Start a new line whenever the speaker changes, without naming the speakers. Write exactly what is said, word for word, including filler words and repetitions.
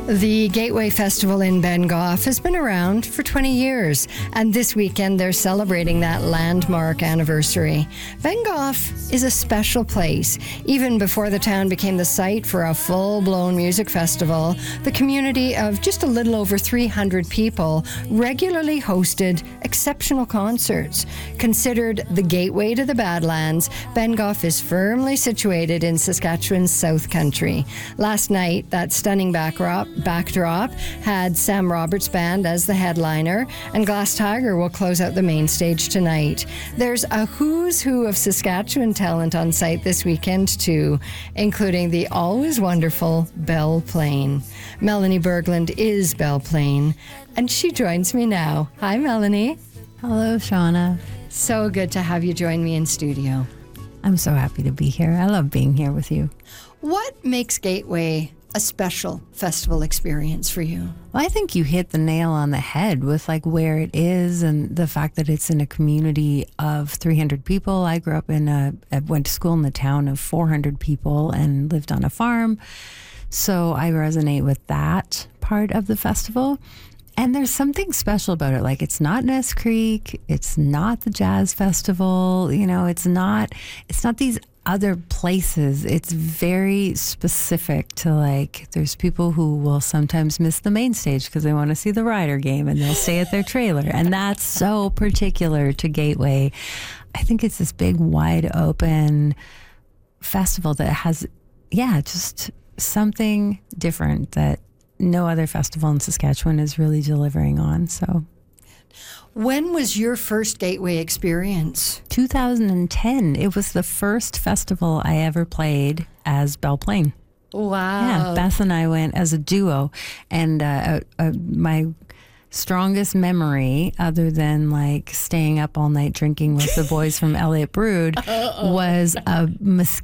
The Gateway Festival in Bengough has been around for twenty years, and this weekend they're celebrating that landmark anniversary. Bengough is a special place. Even before the town became the site for a full-blown music festival, the community of just a little over three hundred people regularly hosted exceptional concerts. Considered the gateway to the Badlands, Bengough is firmly situated in Saskatchewan's South Country. Last night, that stunning backdrop backdrop had Sam Roberts Band as the headliner, and Glass Tiger will close out the main stage tonight. There's a who's who of Saskatchewan talent on site this weekend too, including the always wonderful Belle Plaine. Melanie Berglund is Belle Plaine, and she joins me now. Hi, Melanie.
Hello, Shauna.
So good to have you join me in studio.
I'm so happy to be here. I love being here with you.
What makes Gateway a special festival experience for you?
Well, I think you hit the nail on the head with like where it is and the fact that it's in a community of three hundred people. I grew up in a, I went to school in the town of four hundred people and lived on a farm. So I resonate with that part of the festival. And there's something special about it. Like, it's not Ness Creek. It's not the Jazz Festival. You know, it's not, it's not these other places. It's very specific to, like, there's people who will sometimes miss the main stage because they want to see the Rider game and they'll stay at their trailer. And that's so particular to Gateway. I think it's this big, wide open festival that has, yeah, just something different that no other festival in Saskatchewan is really delivering on. So,
when was your first Gateway experience?
two thousand ten. It was the first festival I ever played as Belle Plaine.
Wow.
Yeah, Beth and I went as a duo, and uh, uh, uh, my strongest memory, other than like staying up all night drinking with the boys from Elliott Brood, was a mosquito